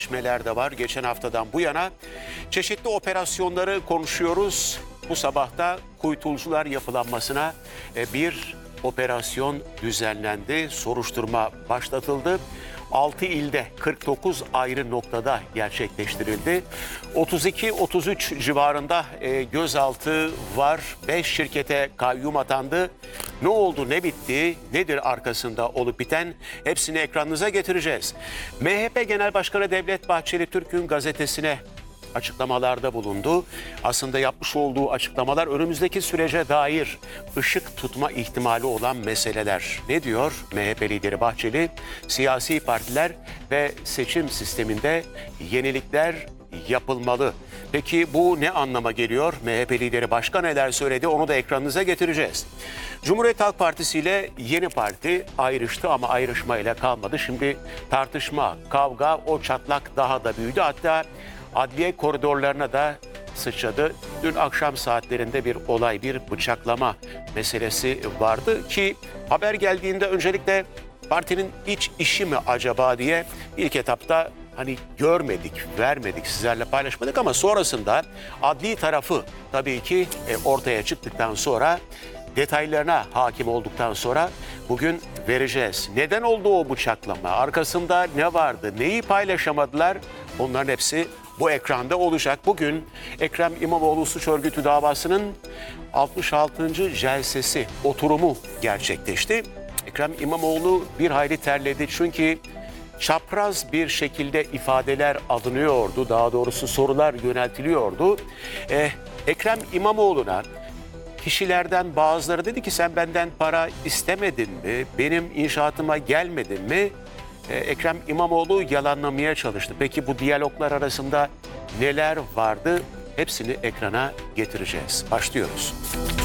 gelişmeler de var. Geçen haftadan bu yana çeşitli operasyonları konuşuyoruz. Bu sabah da kuytulcular yapılanmasına bir operasyon düzenlendi. Soruşturma başlatıldı. 6 ilde 49 ayrı noktada gerçekleştirildi. 32-33 civarında gözaltı var. 5 şirkete kayyum atandı. Ne oldu, ne bitti, nedir arkasında olup biten, hepsini ekranınıza getireceğiz. MHP Genel Başkanı Devlet Bahçeli Türk'ün gazetesine açıklamalarda bulundu. Aslında yapmış olduğu açıklamalar önümüzdeki sürece dair ışık tutma ihtimali olan meseleler. Ne diyor MHP lideri Bahçeli? Siyasi partiler ve seçim sisteminde yenilikler yapılmalı. Peki bu ne anlama geliyor? MHP lideri başka neler söyledi, onu da ekranınıza getireceğiz. Cumhuriyet Halk Partisi ile Yeni Parti ayrıştı ama ayrışmayla kalmadı. Şimdi tartışma, kavga, o çatlak daha da büyüdü. Hatta adliye koridorlarına da sıçradı. Dün akşam saatlerinde bir olay, bir bıçaklama meselesi vardı ki haber geldiğinde öncelikle partinin iç işi mi acaba diye ilk etapta hani görmedik, vermedik, sizlerle paylaşmadık ama sonrasında adli tarafı tabii ki ortaya çıktıktan sonra, detaylarına hakim olduktan sonra bugün vereceğiz. Neden oldu o bıçaklama? Arkasında ne vardı? Neyi paylaşamadılar? Onların hepsi bu ekranda olacak. Bugün Ekrem İmamoğlu suç örgütü davasının 66. celsesi, oturumu gerçekleşti. Ekrem İmamoğlu bir hayli terledi çünkü çapraz bir şekilde ifadeler alınıyordu. Daha doğrusu sorular yöneltiliyordu. Ekrem İmamoğlu'na kişilerden bazıları dedi ki sen benden para istemedin mi? Benim inşaatıma gelmedin mi? Ekrem İmamoğlu yalanlamaya çalıştı. Peki bu diyaloglar arasında neler vardı? Hepsini ekrana getireceğiz. Başlıyoruz.